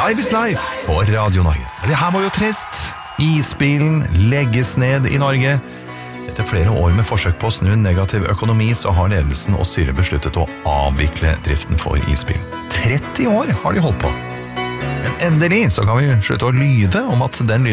Live is Life på Radio Norge. Det her var jo trist. Isbilen legges ned i Norge. Etter flere år med forsøk på å snu negativ økonomi, så har ledelsen og styret besluttet å avvikle driften for isbilen. 30 år har de holdt på. Men endelig så kan vi slutte å lyve om at den